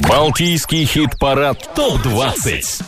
Балтийский хит-парад ТОП-20.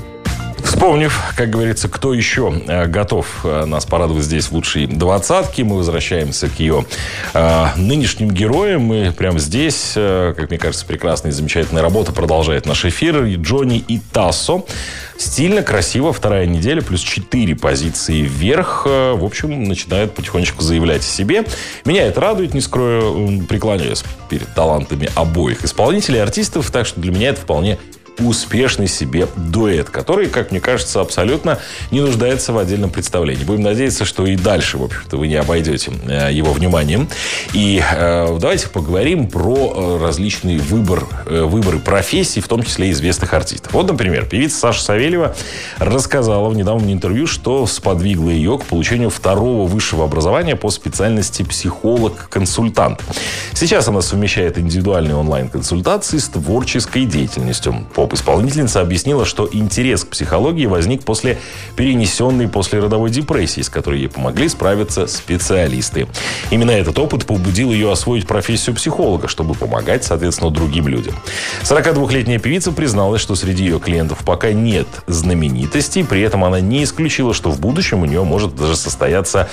Вспомнив, как говорится, кто еще готов нас порадовать здесь в лучшей двадцатке, мы возвращаемся к ее нынешним героям. Мы прямо здесь, как мне кажется, прекрасная и замечательная работа продолжает наш эфир. Джонни и Тассо. Стильно, красиво. Вторая неделя, плюс 4 позиции вверх. В общем, начинают потихонечку заявлять о себе. Меня это радует, не скрою, преклоняюсь перед талантами обоих исполнителей и артистов. Так что для меня это вполне успешный себе дуэт, который, как мне кажется, абсолютно не нуждается в отдельном представлении. Будем надеяться, что и дальше, в общем-то, вы не обойдете его вниманием. И давайте поговорим про различные выборы профессий, в том числе известных артистов. Вот, например, певица Саша Савельева рассказала в недавнем интервью, что сподвигло ее к получению второго высшего образования по специальности психолог-консультант. Сейчас она совмещает индивидуальные онлайн-консультации с творческой деятельностью. Поп-исполнительница объяснила, что интерес к психологии возник после перенесенной послеродовой депрессии, с которой ей помогли справиться специалисты. Именно этот опыт побудил ее освоить профессию психолога, чтобы помогать, соответственно, другим людям. 42-летняя певица призналась, что среди ее клиентов пока нет знаменитостей, при этом она не исключила, что в будущем у нее может даже состояться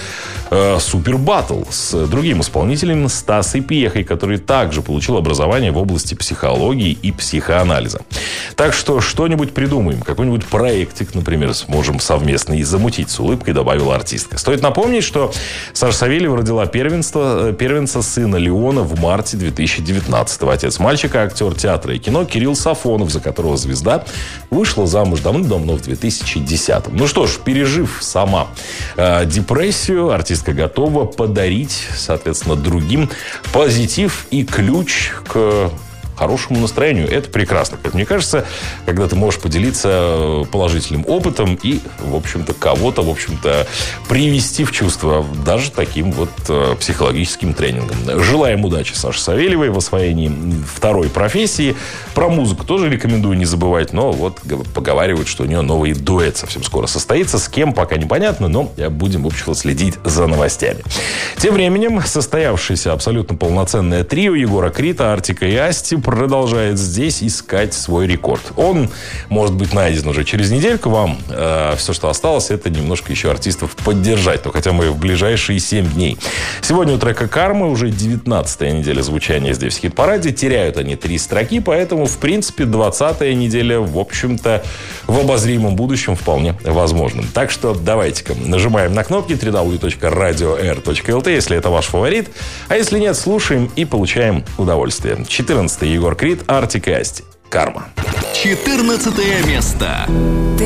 супер-баттл с другим исполнителем Стасой Пьехой, который также получил образование в области психологии и психоанализа. Так что что-нибудь придумаем. Какой-нибудь проектик, например, сможем совместно и замутить, с улыбкой добавила артистка. Стоит напомнить, что Саша Савельева родила первенца сына Леона в марте 2019-го. Отец мальчика, актер театра и кино Кирилл Сафонов, за которого звезда вышла замуж давным-давно в 2010-м. Ну что ж, пережив сама депрессию, артистка готова подарить, соответственно, другим позитив и ключ к хорошему настроению. Это прекрасно. Как мне кажется, когда ты можешь поделиться положительным опытом и, в общем-то, кого-то, в общем-то, привести в чувство даже таким вот психологическим тренингом. Желаем удачи Саше Савельевой в освоении второй профессии. Про музыку тоже рекомендую не забывать, но вот поговаривают, что у нее новый дуэт совсем скоро состоится. С кем, пока непонятно, но будем, в общем, следить за новостями. Тем временем состоявшееся абсолютно полноценное трио Егора Крида, Артика и Асти продолжает здесь искать свой рекорд. Он может быть найден уже через недельку. Вам все, что осталось, это немножко еще артистов поддержать. Но хотя мы в ближайшие 7 дней. Сегодня у трека «Карма» уже 19-я неделя звучания здесь в хит-параде. Теряют они 3 строки, поэтому, в принципе, 20-я неделя, в общем-то, в обозримом будущем вполне возможно. Так что давайте-ка нажимаем на кнопки www.radio.r.lt, если это ваш фаворит. А если нет, слушаем и получаем удовольствие. 14-й Егор Крид, Артик и Асти. «Карма». 14 место.